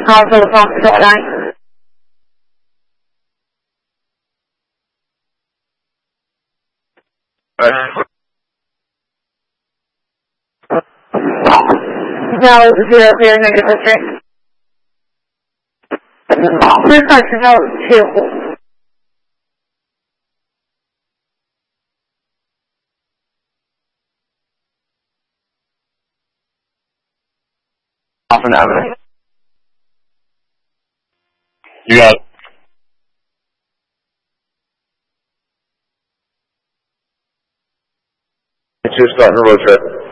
好，走来。要别那个这算是要切货。Half an hour. You got it. Just starting a road trip.